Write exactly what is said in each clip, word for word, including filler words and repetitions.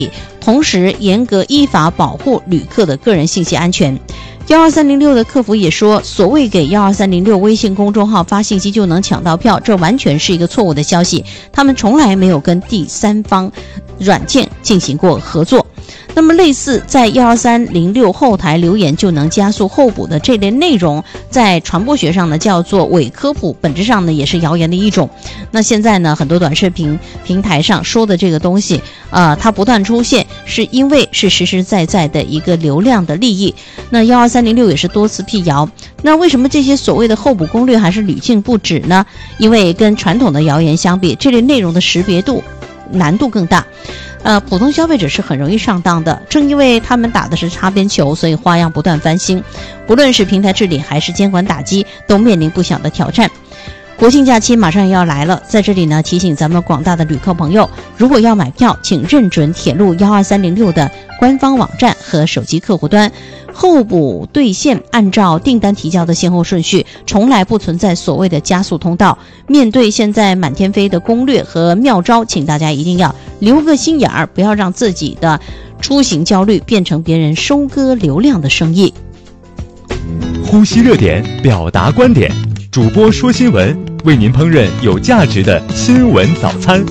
同时严格依法保护旅客的个人信息安全。一二三零六的客服也说，所谓给一二三零六微信公众号发信息就能抢到票，这完全是一个错误的消息，他们从来没有跟第三方软件进行过合作。那么类似在一二三零六后台留言就能加速候补的这类内容，在传播学上呢叫做伪科普，本质上呢也是谣言的一种。那现在呢很多短视频平台上说的这个东西呃，它不断出现，是因为是实实在在的一个流量的利益。那一二三零六也是多次辟谣，那为什么这些所谓的候补攻略还是屡禁不止呢？因为跟传统的谣言相比，这类内容的识别度难度更大，呃，普通消费者是很容易上当的。正因为他们打的是擦边球，所以花样不断翻新，不论是平台治理还是监管打击，都面临不小的挑战。国庆假期马上要来了，在这里呢提醒咱们广大的旅客朋友，如果要买票，请认准铁路一二三零六的官方网站和手机客户端。候补兑现按照订单提交的先后顺序，从来不存在所谓的加速通道。面对现在满天飞的攻略和妙招，请大家一定要留个心眼儿，不要让自己的出行焦虑变成别人收割流量的生意。 呼吸热点，表达观点，主播说新闻，为您烹饪有价值的新闻早餐。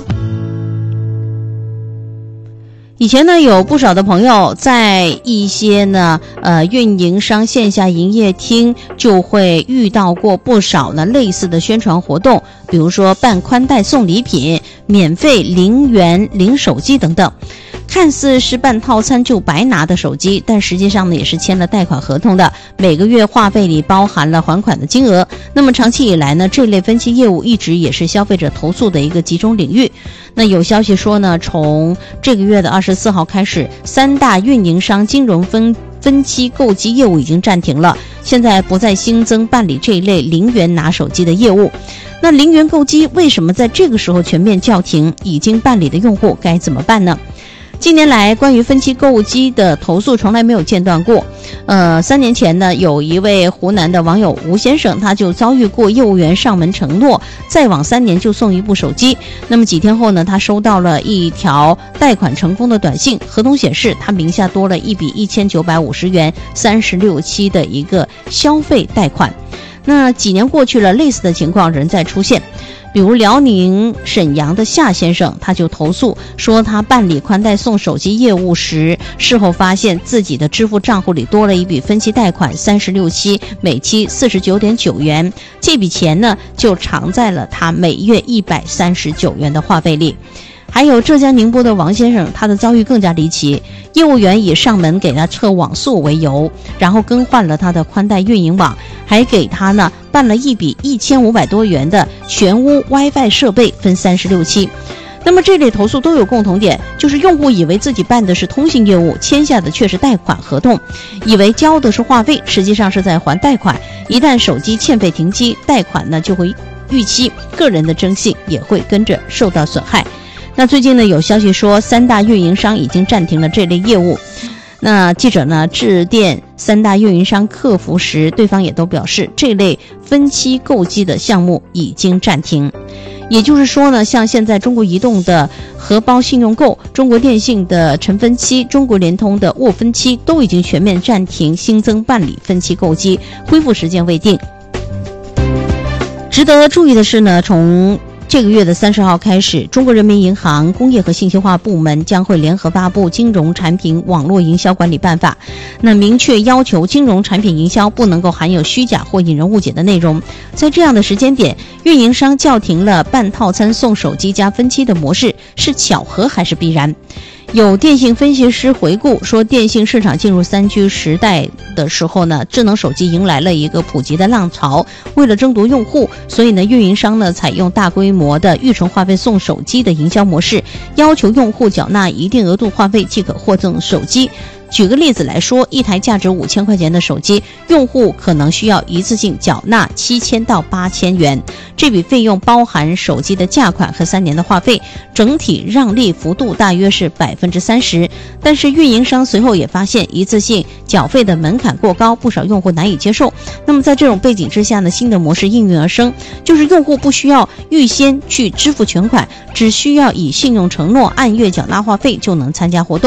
以前呢，有不少的朋友在一些呢呃运营商线下营业厅就会遇到过不少呢类似的宣传活动，比如说办宽带送礼品、免费零元领手机等等。看似是办套餐就白拿的手机，但实际上呢也是签了贷款合同的，每个月话费里包含了还款的金额。那么长期以来呢，这类分期业务一直也是消费者投诉的一个集中领域。那有消息说呢，从这个月的二十四号开始，三大运营商金融分分期购机业务已经暂停了，现在不再新增办理这一类零元拿手机的业务。那零元购机为什么在这个时候全面叫停？已经办理的用户该怎么办呢？近年来，关于分期购物机的投诉从来没有间断过。呃，三年前呢，有一位湖南的网友吴先生，他就遭遇过业务员上门承诺，再往三年就送一部手机。那么几天后呢，他收到了一条贷款成功的短信，合同显示他名下多了一笔一千九百五十元三十六期的一个消费贷款。那几年过去了，类似的情况仍在出现。比如辽宁沈阳的夏先生，他就投诉说，他办理宽带送手机业务时，事后发现自己的支付账户里多了一笔分期贷款三十六期，每期四十九点九元，这笔钱呢就藏在了他每月一百三十九元的话费里。还有浙江宁波的王先生，他的遭遇更加离奇，业务员以上门给他撤网速为由，然后更换了他的宽带运营网，还给他呢办了一笔一千五百多元的全屋 WiFi 设备，分三十六期。那么这类投诉都有共同点，就是用户以为自己办的是通信业务，签下的却是贷款合同，以为交的是话费，实际上是在还贷款。一旦手机欠费停机，贷款呢就会逾期，个人的征信也会跟着受到损害。那最近呢，有消息说三大运营商已经暂停了这类业务。那记者呢致电三大运营商客服时，对方也都表示这类分期购机的项目已经暂停。也就是说呢，像现在中国移动的荷包信用购、中国电信的晨分期、中国联通的沃分期都已经全面暂停新增办理分期购机，恢复时间未定。值得注意的是呢，从这个月的三十号开始，中国人民银行工业和信息化部门将会联合发布《金融产品网络营销管理办法》，那明确要求金融产品营销不能够含有虚假或引人误解的内容。在这样的时间点，运营商叫停了办套餐送手机加分期的模式，是巧合还是必然？有电信分析师回顾说，电信市场进入三 G 时代的时候呢，智能手机迎来了一个普及的浪潮。为了争夺用户，所以呢，运营商呢采用大规模的预存话费送手机的营销模式，要求用户缴纳一定额度话费即可获赠手机。举个例子来说，一台价值五千块钱的手机，用户可能需要一次性缴纳七千到八千元，这笔费用包含手机的价款和三年的话费，整体让利幅度大约是百分之三十。但是运营商随后也发现，一次性缴费的门槛过高，不少用户难以接受。那么在这种背景之下呢，新的模式应运而生，就是用户不需要预先去支付全款，只需要以信用承诺按月缴纳话费就能参加活动。